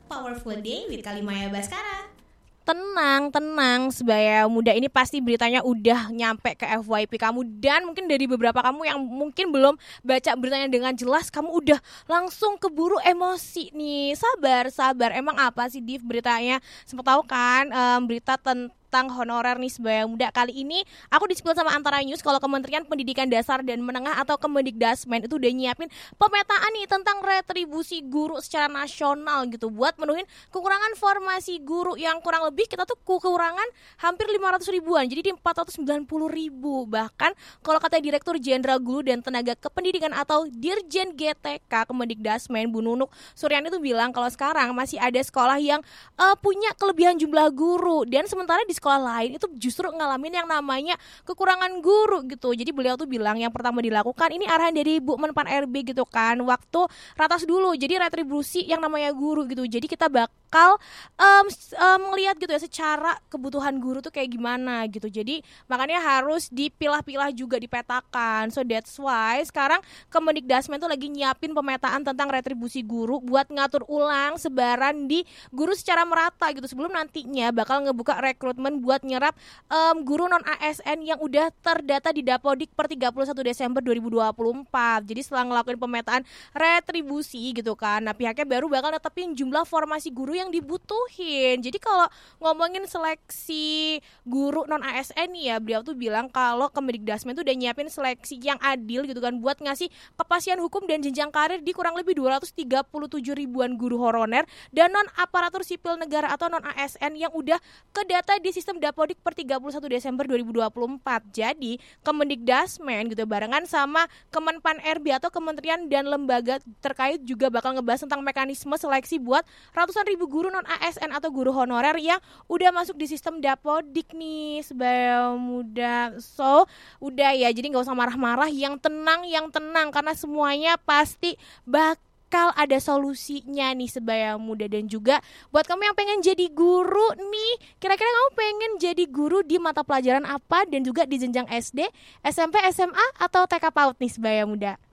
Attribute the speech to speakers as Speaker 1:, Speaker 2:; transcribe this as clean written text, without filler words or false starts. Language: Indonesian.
Speaker 1: Powerful Day with Kalimaya Baskara.
Speaker 2: Tenang sebaya muda, ini pasti beritanya udah nyampe ke FYP kamu. Dan mungkin dari beberapa kamu yang mungkin belum baca beritanya dengan jelas, kamu udah langsung keburu emosi nih. Sabar, emang apa sih Div beritanya? Sempat tahu kan berita tentang honorer nih sebaya muda. Kali ini aku disebut sama Antara News kalau Kementerian Pendidikan Dasar dan Menengah atau Kemendikdasmen itu udah nyiapin pemetaan nih tentang retribusi guru secara nasional gitu, buat menuhin kekurangan formasi guru yang kurang lebih kita tuh kekurangan hampir 500 ribuan, jadi di 490 ribu. Bahkan kalau kata Direktur Jenderal Guru dan Tenaga Kependidikan atau Dirjen GTK Kemendikdasmen Bu Nunuk Suryani tuh bilang kalau sekarang masih ada sekolah yang punya kelebihan jumlah guru, dan sementara di sekolah lain itu justru ngalamin yang namanya kekurangan guru gitu. Jadi beliau tuh bilang yang pertama dilakukan ini arahan dari Bu Menpan RB gitu kan, waktu ratas dulu, jadi retribusi yang namanya guru gitu. Jadi kita bakal melihat gitu ya secara kebutuhan guru tuh kayak gimana gitu. Jadi makanya harus dipilah-pilah juga, dipetakan. So that's why sekarang Kemendikdasmen tuh lagi nyiapin pemetaan tentang retribusi guru buat ngatur ulang sebaran di guru secara merata gitu, sebelum nantinya bakal ngebuka rekrutmen buat nyerap guru non ASN yang udah terdata di Dapodik per 31 Desember 2024. Jadi setelah ngelakuin pemetaan retribusi gitu kan, nah pihaknya baru bakal netepin jumlah formasi guru yang dibutuhin. Jadi kalau ngomongin seleksi guru non ASN nih ya, beliau tuh bilang kalau Kemendikdasmen tuh udah nyiapin seleksi yang adil gitu kan, buat ngasih kepastian hukum dan jenjang karir di kurang lebih 237 ribuan guru honorer dan non aparatur sipil negara atau non ASN yang udah kedata di sistem Dapodik per 31 Desember 2024. Jadi Kemendikdasmen gitu barengan sama Kemenpan RB atau kementerian dan lembaga terkait juga bakal ngebahas tentang mekanisme seleksi buat ratusan ribu guru non ASN atau guru honorer yang udah masuk di sistem Dapodik nih sebaya muda. So udah ya, jadi gak usah marah-marah, yang tenang karena semuanya pasti bakal ada solusinya nih sebaya muda. Dan juga buat kamu yang pengen jadi guru nih, kira-kira kamu pengen jadi guru di mata pelajaran apa dan juga di jenjang SD, SMP, SMA atau TK PAUD nih sebaya muda?